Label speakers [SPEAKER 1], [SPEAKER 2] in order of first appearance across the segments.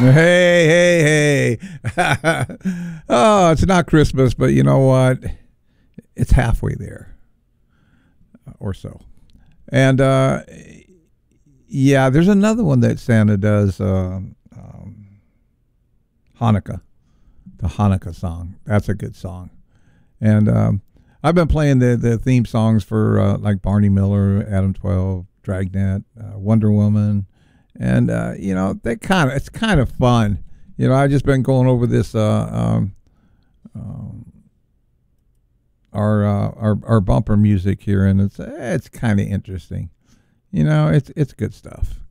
[SPEAKER 1] Hey, hey. Oh, it's not Christmas, but you know what? It's halfway there or so. And yeah, there's another one that Santa does, Hanukkah, the Hanukkah song. That's a good song. And I've been playing the theme songs for like Barney Miller, Adam 12, Dragnet, Wonder Woman. And it's kind of fun. I've just been going over this our bumper music here, and it's kind of interesting. It's good stuff.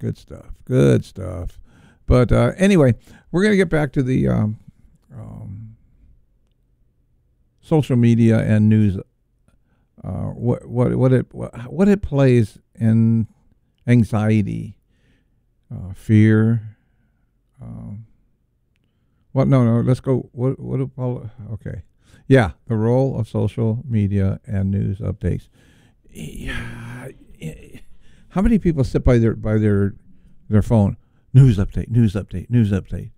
[SPEAKER 1] But anyway, we're gonna get back to the social media and news. What it plays in anxiety. Fear. Let's go. Okay. Yeah, the role of social media and news updates. Yeah, how many people sit by their phone? News update.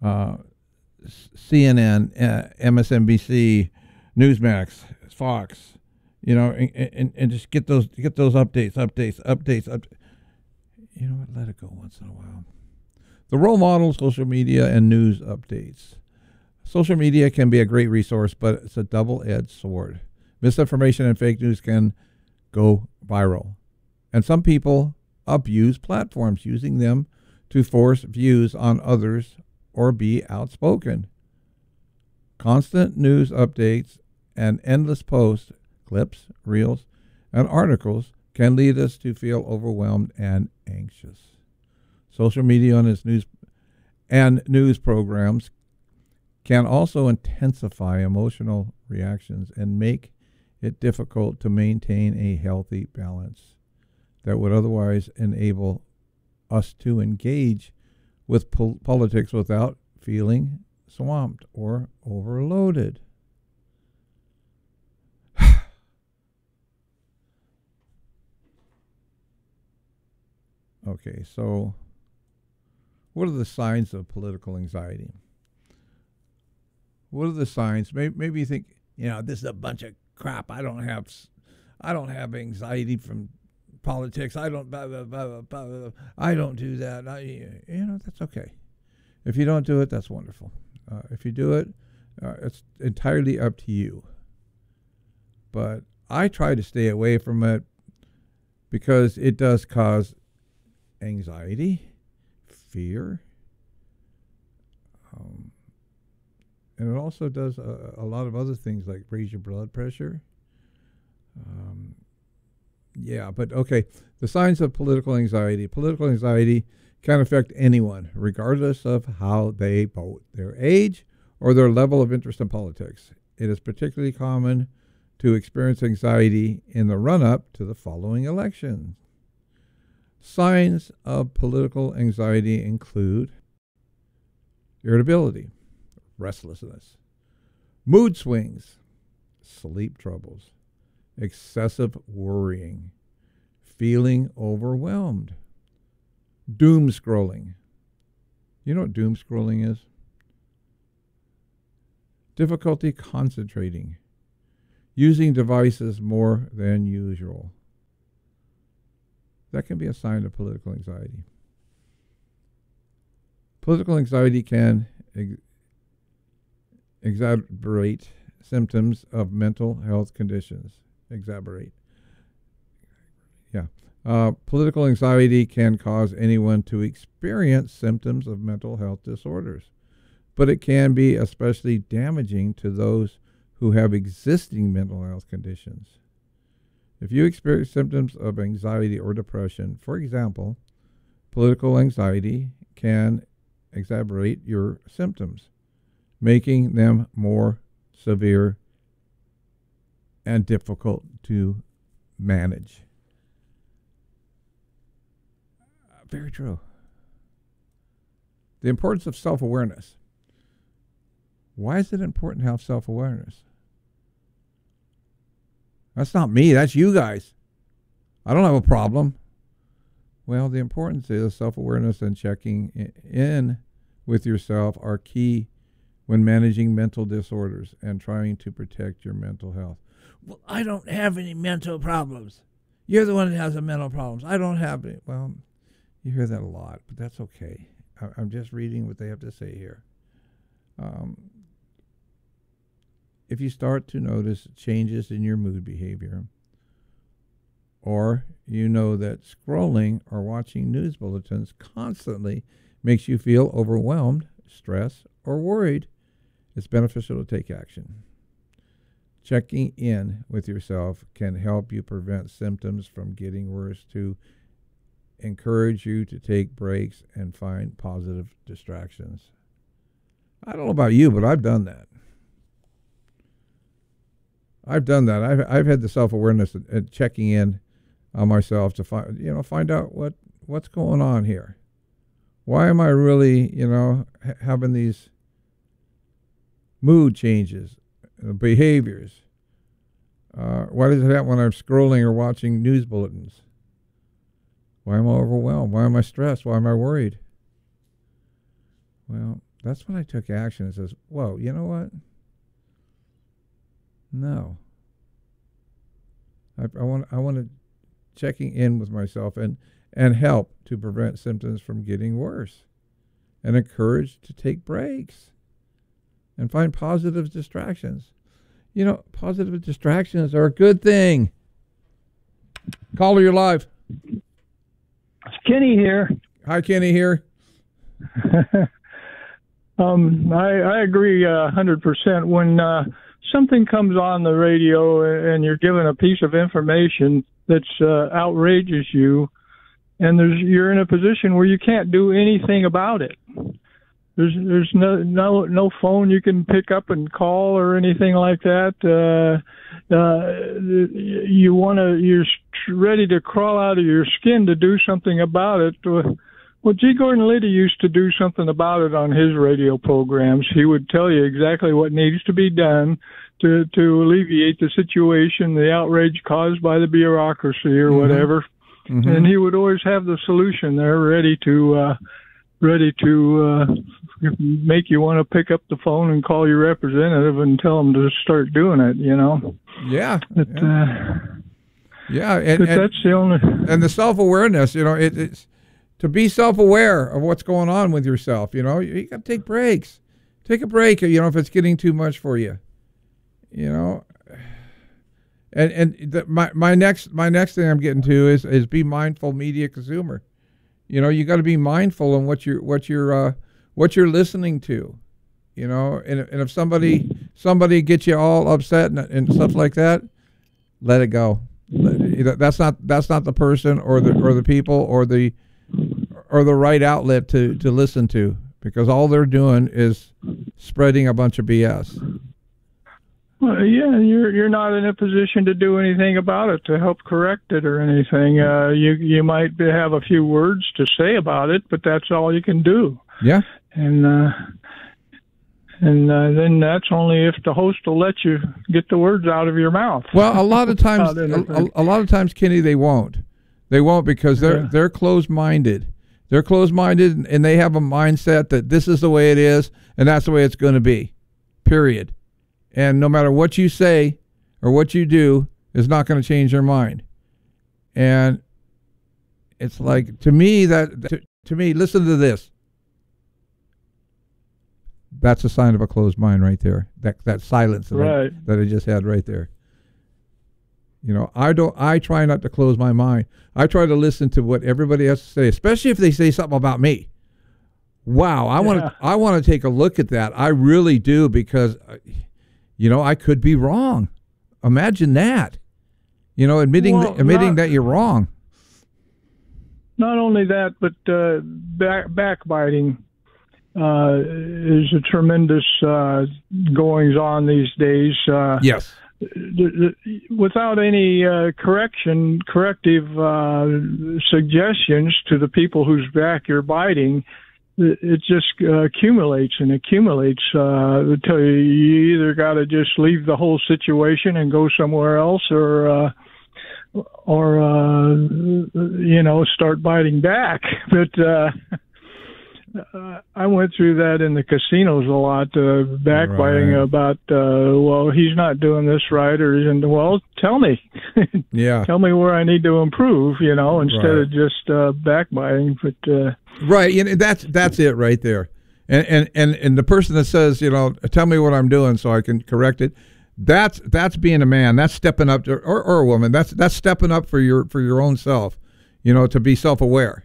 [SPEAKER 1] CNN, MSNBC, Newsmax, Fox. And just get those updates. You know what? Let it go once in a while. The role model, social media, and news updates. Social media can be a great resource, but it's a double-edged sword. Misinformation and fake news can go viral. And some people abuse platforms, using them to force views on others or be outspoken. Constant news updates and endless posts, clips, reels, and articles can lead us to feel overwhelmed and anxious. Social media and its news programs can also intensify emotional reactions and make it difficult to maintain a healthy balance that would otherwise enable us to engage with politics without feeling swamped or overloaded. Okay, so what are the signs of political anxiety? What are the signs? Maybe you think, this is a bunch of crap. I don't have anxiety from politics. I don't do that. That's okay. If you don't do it, that's wonderful. If you do it, it's entirely up to you. But I try to stay away from it because it does cause anxiety, fear, and it also does a lot of other things like raise your blood pressure. But okay, the signs of political anxiety. Political anxiety can affect anyone, regardless of how they vote, their age, or their level of interest in politics. It is particularly common to experience anxiety in the run-up to the following election. Signs of political anxiety include irritability, restlessness, mood swings, sleep troubles, excessive worrying, feeling overwhelmed, doom scrolling. You know what doom scrolling is? Difficulty concentrating, using devices more than usual. That can be a sign of political anxiety. Political anxiety can exacerbate symptoms of mental health conditions. Political anxiety can cause anyone to experience symptoms of mental health disorders, but it can be especially damaging to those who have existing mental health conditions. If you experience symptoms of anxiety or depression, for example, political anxiety can exacerbate your symptoms, making them more severe and difficult to manage. Very true. The importance of self-awareness. Why is it important to have self-awareness? That's not me. That's you guys. I don't have a problem. Well, the importance is self-awareness and checking in with yourself are key when managing mental disorders and trying to protect your mental health. Well, I don't have any mental problems. You're the one that has the mental problems. I don't have any. Well, you hear that a lot, but that's okay. I'm just reading what they have to say here. If you start to notice changes in your mood behavior, or you know that scrolling or watching news bulletins constantly makes you feel overwhelmed, stressed, or worried, it's beneficial to take action. Checking in with yourself can help you prevent symptoms from getting worse, to encourage you to take breaks and find positive distractions. I don't know about you, but I've done that. I've had the self-awareness and checking in on myself to find out what's going on here. Why am I really, having these mood changes, behaviors? Why does it happen when I'm scrolling or watching news bulletins? Why am I overwhelmed? Why am I stressed? Why am I worried? Well, that's when I took action and says, whoa, you know what? No. I want to checking in with myself and help to prevent symptoms from getting worse, and encourage to take breaks and find positive distractions. Positive distractions are a good thing. Caller, you're live.
[SPEAKER 2] It's Kenny here.
[SPEAKER 1] Hi, Kenny here.
[SPEAKER 2] I agree 100%. When something comes on the radio and you're given a piece of information that's outrages you, and you're in a position where you can't do anything about it. There's no phone you can pick up and call or anything like that. You're ready to crawl out of your skin to do something about it. Well, G. Gordon Liddy used to do something about it on his radio programs. He would tell you exactly what needs to be done to alleviate the situation, the outrage caused by the bureaucracy or whatever. Mm-hmm. And he would always have the solution there ready to make you want to pick up the phone and call your representative and tell them to start doing it,
[SPEAKER 1] Yeah.
[SPEAKER 2] But,
[SPEAKER 1] and
[SPEAKER 2] that's the only...
[SPEAKER 1] And the self-awareness, it's to be self-aware of what's going on with yourself. You got to take breaks. Take a break, if it's getting too much for you. My next thing I'm getting to is be mindful media consumer. You got to be mindful on what you're listening to. And if somebody gets you all upset and stuff like that, let it go. That's not the person or the people or the right outlet to listen to, because all they're doing is spreading a bunch of BS.
[SPEAKER 2] Well, yeah, you're not in a position to do anything about it, to help correct it or anything. You might have a few words to say about it, but that's all you can do.
[SPEAKER 1] Yeah.
[SPEAKER 2] And then that's only if the host will let you get the words out of your mouth.
[SPEAKER 1] Well, a lot of times, Kenny, they won't. They won't, because they're closed-minded. They're closed-minded, and they have a mindset that this is the way it is, and that's the way it's going to be. Period. And no matter what you say or what you do, is not going to change their mind. And it's like, to me, listen to this. That's a sign of a closed mind right there. That silence that I just had right there. I try not to close my mind. I try to listen to what everybody has to say, especially if they say something about me. Wow, I want to take a look at that. I really do, because I could be wrong. Imagine that. Admitting that you're wrong.
[SPEAKER 2] Not only that, but backbiting is a tremendous goings on these days.
[SPEAKER 1] Yes.
[SPEAKER 2] Without any corrective suggestions to the people whose back you're biting, it just accumulates and accumulates until you either got to just leave the whole situation and go somewhere else, or start biting back. But I went through that in the casinos a lot, backbiting about, well, he's not doing this right, well, tell me.
[SPEAKER 1] Yeah.
[SPEAKER 2] Tell me where I need to improve, instead of just backbiting. But
[SPEAKER 1] right, that's it right there. And the person that says, tell me what I'm doing so I can correct it, that's being a man. That's stepping up, or a woman. That's stepping up for your own self, to be self-aware.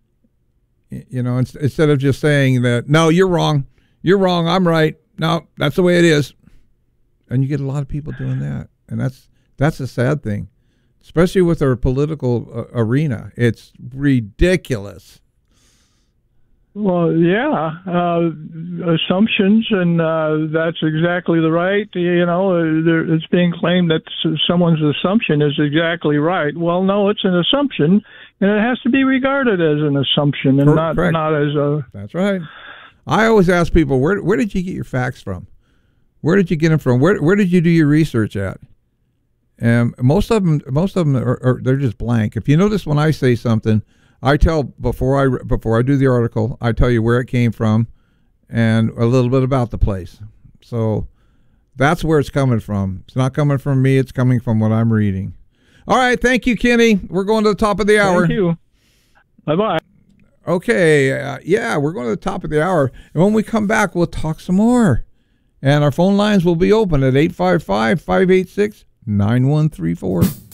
[SPEAKER 1] Instead of just saying that, no, you're wrong, I'm right. No, that's the way it is. And you get a lot of people doing that, and that's a sad thing, especially with our political arena. It's ridiculous.
[SPEAKER 2] Well, yeah, assumptions, and that's exactly the right. It's being claimed that someone's assumption is exactly right. Well, no, it's an assumption, and it has to be regarded as an assumption, and not as a.
[SPEAKER 1] That's right. I always ask people, where did you get your facts from? Where did you get them from? Where did you do your research at? And most of them are they're just blank. If you notice, when I say something, I tell before I do the article, I tell you where it came from and a little bit about the place. So that's where it's coming from. It's not coming from me. It's coming from what I'm reading. All right. Thank you, Kenny. We're going to the top of the hour.
[SPEAKER 2] Thank you. Bye-bye.
[SPEAKER 1] Okay. We're going to the top of the hour. And when we come back, we'll talk some more. And our phone lines will be open at 855-586-9134.